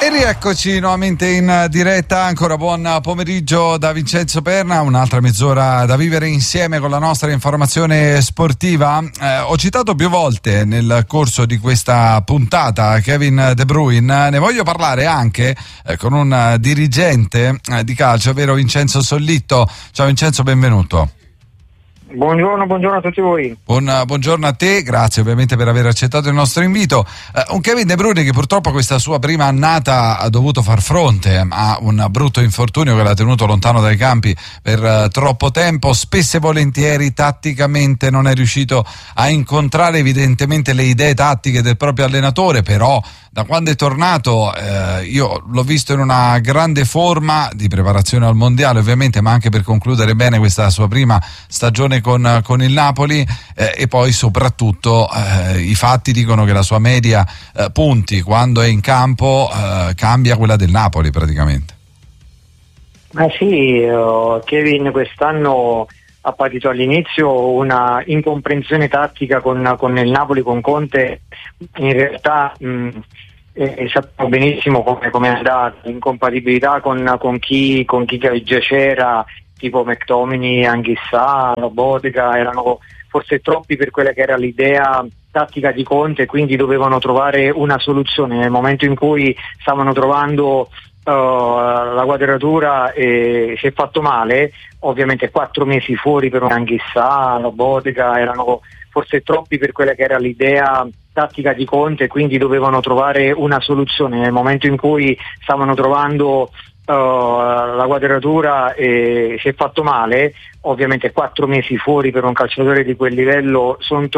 E rieccoci nuovamente in diretta, ancora buon pomeriggio da Vincenzo Perna, un'altra mezz'ora da vivere insieme con la nostra informazione sportiva. Ho citato più volte nel corso di questa puntata Kevin De Bruyne, ne voglio parlare anche con un dirigente di calcio, ovvero Vincenzo Sollitto. Ciao Vincenzo, benvenuto. Buongiorno a tutti voi. Buongiorno a te, grazie ovviamente per aver accettato il nostro invito. Un Kevin De Bruyne che purtroppo questa sua prima annata ha dovuto far fronte a un brutto infortunio che l'ha tenuto lontano dai campi per troppo tempo. Spesso e volentieri tatticamente non è riuscito a incontrare evidentemente le idee tattiche del proprio allenatore, però da quando è tornato io l'ho visto in una grande forma di preparazione al mondiale ovviamente, ma anche per concludere bene questa sua prima stagione con il Napoli, e poi soprattutto i fatti dicono che la sua media punti quando è in campo cambia quella del Napoli praticamente. Sì, Kevin quest'anno ha patito all'inizio una incomprensione tattica con il Napoli, con Conte. In realtà sappiamo benissimo come è andata, incompatibilità con chi già c'era, tipo McTominay, Anghissà, Lobotka, erano forse troppi per quella che era l'idea tattica di Conte, quindi dovevano trovare una soluzione. Nel momento in cui stavano trovando la quadratura e si è fatto male, ovviamente 4 mesi fuori per Anghissà, Lobotka, erano forse troppi per quella che era l'idea tattica di Conte, quindi dovevano trovare una soluzione. Nel momento in cui stavano trovando la quadratura e si è fatto male, ovviamente 4 mesi fuori per un calciatore di quel livello sono